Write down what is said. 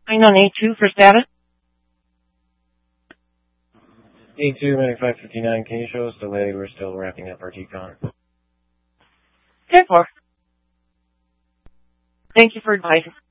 Line on A2 for status. A2, Medic 559, can you show us delay? We're still wrapping up our TCON. 10-4. Thank you for advising.